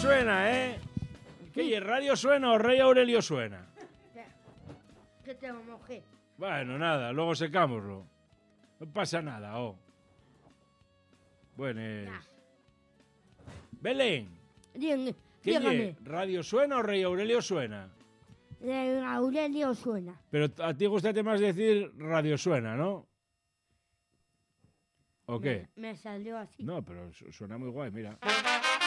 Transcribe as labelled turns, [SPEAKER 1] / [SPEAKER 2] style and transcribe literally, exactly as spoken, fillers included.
[SPEAKER 1] suena, ¿eh? ¿Qué? ¿Radio suena o Rey Aurelio suena?
[SPEAKER 2] Que te mojé.
[SPEAKER 1] Bueno, nada, luego secámoslo. No pasa nada, oh. Bueno, es... Belén.
[SPEAKER 2] Dígame.
[SPEAKER 1] ¿Qué ye? ¿Radio suena o Rey Aurelio suena?
[SPEAKER 2] Rey Aurelio suena.
[SPEAKER 1] Pero a ti gusta más decir Radio suena, ¿no? ¿O qué?
[SPEAKER 2] Me, me salió así.
[SPEAKER 1] No, pero suena muy guay, mira.